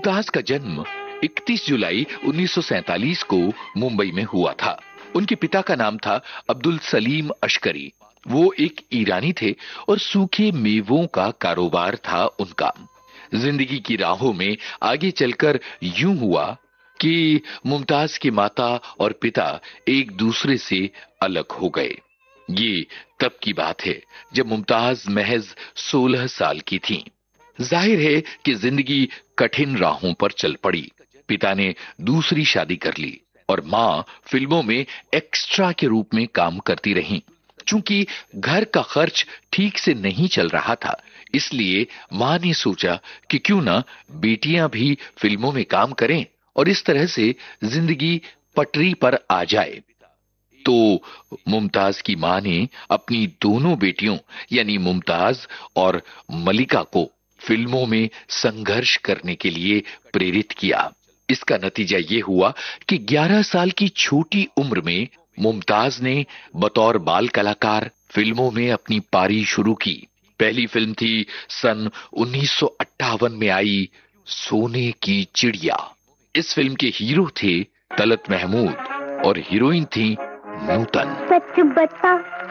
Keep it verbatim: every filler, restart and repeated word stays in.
मुमताज का जन्म इकतीस जुलाई उन्नीस सौ सैंतालीस को मुंबई में हुआ था। उनके पिता का नाम था अब्दुल सलीम अशकरी। वो एक ईरानी थे और सूखे मेवों का कारोबार था उनका। जिंदगी की राहों में आगे चलकर यूं हुआ कि मुमताज की माता और पिता एक दूसरे से अलग हो गए। ये तब की बात है जब मुमताज महज सोलह साल की थीं। जाहिर है कि जिंदगी कठिन राहों पर चल पड़ी। पिता ने दूसरी शादी कर ली और मां फिल्मों में एक्स्ट्रा के रूप में काम करती रहीं। चूंकि घर का खर्च ठीक से नहीं चल रहा था, इसलिए मां ने सोचा कि क्यों ना बेटियां भी फिल्मों में काम करें और इस तरह से जिंदगी पटरी पर आ जाए। तो मुमताज की मां ने अपनी दोनों बेटियों यानी मुमताज और मलिका को फिल्मों में संघर्ष करने के लिए प्रेरित किया। इसका नतीजा ये हुआ कि ग्यारह साल की छोटी उम्र में मुमताज ने बतौर बाल कलाकार फिल्मों में अपनी पारी शुरू की। पहली फिल्म थी सन उन्नीस सौ अट्ठावन में आई सोने की चिड़िया। इस फिल्म के हीरो थे तलत महमूद और हीरोइन थी नूतन। सच बता